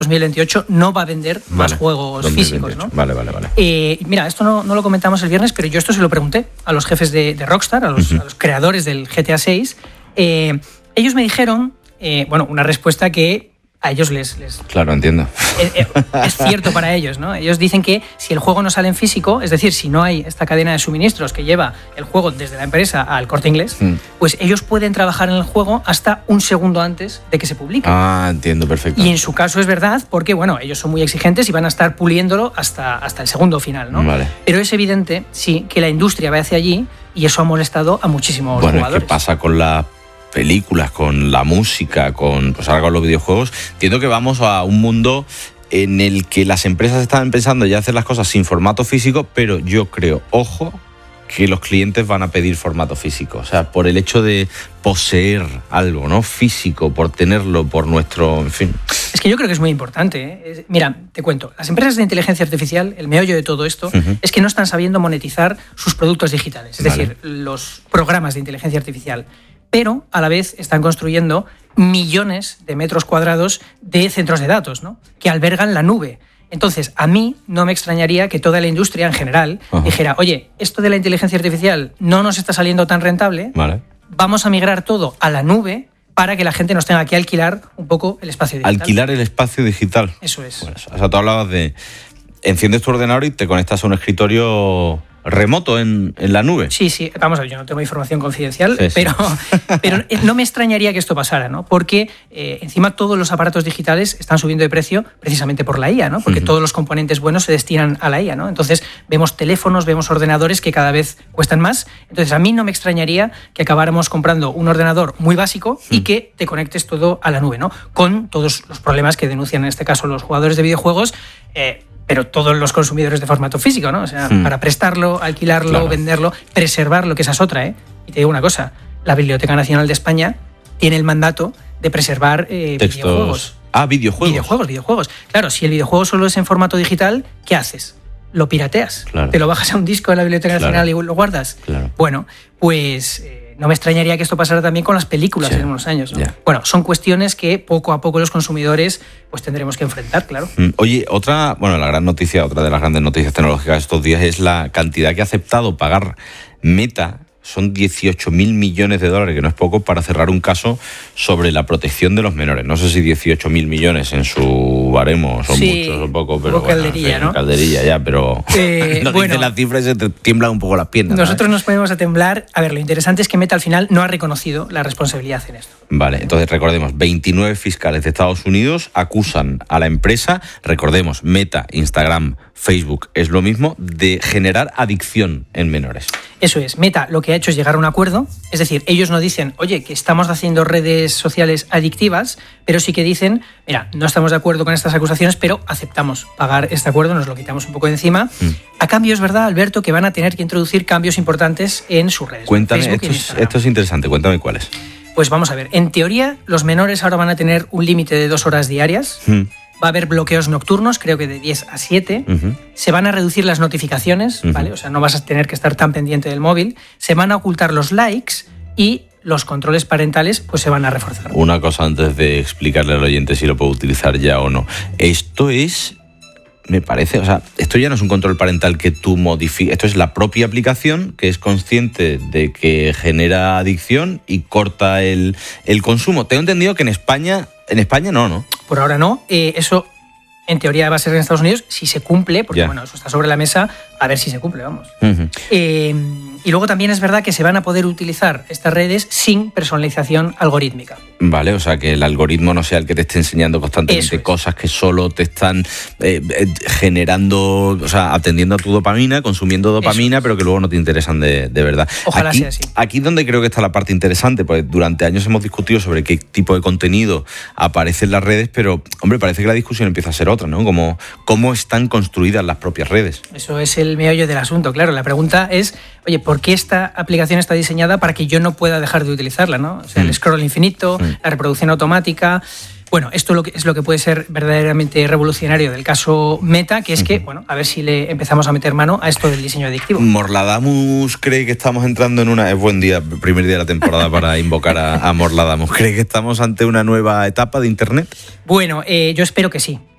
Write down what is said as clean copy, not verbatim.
2028 no va a vender más juegos 2028. Físicos, ¿no? Vale. Mira, esto no lo comentamos el viernes, pero yo esto se lo pregunté a los jefes de Rockstar, a los creadores del GTA 6. Ellos me dijeron, una respuesta que a ellos les... Claro, entiendo. Es cierto para ellos, ¿no? Ellos dicen que si el juego no sale en físico, es decir, si no hay esta cadena de suministros que lleva el juego desde la empresa al Corte Inglés, pues ellos pueden trabajar en el juego hasta un segundo antes de que se publique. Ah, entiendo, perfecto. Y en su caso es verdad porque, ellos son muy exigentes y van a estar puliéndolo hasta el segundo final, ¿no? Vale. Pero es evidente, sí, que la industria va hacia allí y eso ha molestado a muchísimos jugadores. ¿Qué pasa con la películas, con la música, ahora con los videojuegos? Entiendo que vamos a un mundo en el que las empresas están pensando ya hacer las cosas sin formato físico, pero yo creo, que los clientes van a pedir formato físico. O sea, por el hecho de poseer algo, ¿no? Físico, por tenerlo, por nuestro... En fin. Es que yo creo que es muy importante, ¿eh? Mira, te cuento. Las empresas de inteligencia artificial, el meollo de todo esto, es que no están sabiendo monetizar sus productos digitales. Es decir, los programas de inteligencia artificial. Pero a la vez están construyendo millones de metros cuadrados de centros de datos, ¿no? Que albergan la nube. Entonces, a mí no me extrañaría que toda la industria en general dijera, oye, esto de la inteligencia artificial no nos está saliendo tan rentable, vamos a migrar todo a la nube para que la gente nos tenga que alquilar un poco el espacio digital. Alquilar el espacio digital. Eso es. Bueno, o sea, tú hablabas de... Enciendes tu ordenador y te conectas a un escritorio remoto en la nube. Sí. Vamos a ver, yo no tengo información confidencial, pero no me extrañaría que esto pasara, ¿no? Porque encima todos los aparatos digitales están subiendo de precio precisamente por la IA, ¿no? Porque todos los componentes buenos se destinan a la IA, ¿no? Entonces vemos teléfonos, vemos ordenadores que cada vez cuestan más. Entonces a mí no me extrañaría que acabáramos comprando un ordenador muy básico y que te conectes todo a la nube, ¿no? Con todos los problemas que denuncian en este caso los jugadores de videojuegos, pero todos los consumidores de formato físico, ¿no? O sea, para prestarlo, alquilarlo, venderlo, preservarlo, que esa es otra, ¿eh? Y te digo una cosa, la Biblioteca Nacional de España tiene el mandato de preservar videojuegos. Ah, videojuegos. Videojuegos. Claro, si el videojuego solo es en formato digital, ¿qué haces? Lo pirateas. Claro. Te lo bajas a un disco de la Biblioteca Nacional y lo guardas. Claro. Bueno, pues... no me extrañaría que esto pasara también con las películas en unos años, ¿no? Bueno, son cuestiones que poco a poco los consumidores pues tendremos que enfrentar, claro. Oye, otra de las grandes noticias tecnológicas de estos días es la cantidad que ha aceptado pagar Meta. Son 18.000 millones de dólares, que no es poco, para cerrar un caso sobre la protección de los menores. No sé si 18.000 millones en su baremo son muchos o poco, pero calderilla, ¿no? Calderilla ya, pero dice la cifra y se te tiemblan un poco las piernas. Nosotros nos ponemos a temblar. A ver, lo interesante es que Meta al final no ha reconocido la responsabilidad en esto. Vale, entonces recordemos, 29 fiscales de Estados Unidos acusan a la empresa, recordemos, Meta, Instagram, Facebook, es lo mismo, de generar adicción en menores. Eso es, Meta lo que ha hecho es llegar a un acuerdo, es decir, ellos no dicen, oye, que estamos haciendo redes sociales adictivas, pero sí que dicen, mira, no estamos de acuerdo con estas acusaciones, pero aceptamos pagar este acuerdo, nos lo quitamos un poco de encima. A cambio, es verdad, Alberto, que van a tener que introducir cambios importantes en sus redes. Cuéntame, esto es interesante, cuéntame cuáles. Pues vamos a ver, en teoría, los menores ahora van a tener un límite de 2 horas diarias. Va a haber bloqueos nocturnos, creo que de 10 a 7. Se van a reducir las notificaciones, ¿vale? O sea, no vas a tener que estar tan pendiente del móvil. Se van a ocultar los likes y los controles parentales pues se van a reforzar. Una cosa antes de explicarle al oyente si lo puedo utilizar ya o no. Esto es... Me parece, o sea, esto ya no es un control parental que tú modifiques, esto es la propia aplicación que es consciente de que genera adicción y corta el consumo. Tengo entendido que en España no. Por ahora no, eso en teoría va a ser en Estados Unidos si se cumple, porque bueno, eso está sobre la mesa, a ver si se cumple, vamos. Y luego también es verdad que se van a poder utilizar estas redes sin personalización algorítmica. Vale, o sea, que el algoritmo no sea el que te esté enseñando constantemente cosas que solo te están generando, o sea, atendiendo a tu dopamina, consumiendo dopamina, pero que luego no te interesan de verdad. Ojalá sea así. Aquí es donde creo que está la parte interesante, porque durante años hemos discutido sobre qué tipo de contenido aparece en las redes, pero, hombre, parece que la discusión empieza a ser otra, ¿no? Como cómo están construidas las propias redes. Eso es el meollo del asunto, claro. La pregunta es, oye, ¿por qué esta aplicación está diseñada para que yo no pueda dejar de utilizarla, ¿no? O sea, el scroll infinito, la reproducción automática. Bueno, esto es lo que puede ser verdaderamente revolucionario del caso Meta, que es que, bueno, a ver si le empezamos a meter mano a esto del diseño adictivo. Morladamus cree que estamos entrando en una... Es buen día, primer día de la temporada para invocar a Morladamus. ¿Cree que estamos ante una nueva etapa de Internet? Bueno, yo espero que sí.